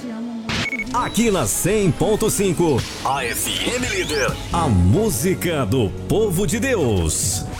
te amo muito, viu? Aqui na 100.5, a FM Líder, a música do povo de Deus.